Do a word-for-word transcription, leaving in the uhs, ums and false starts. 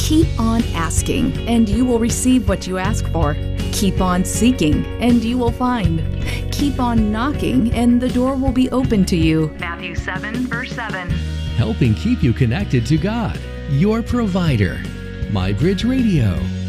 Keep on asking, and you will receive what you ask for. Keep on seeking, and you will find. Keep on knocking, and the door will be open to you. Matthew seven, verse seven. Helping keep you connected to God, your provider. MyBridge Radio.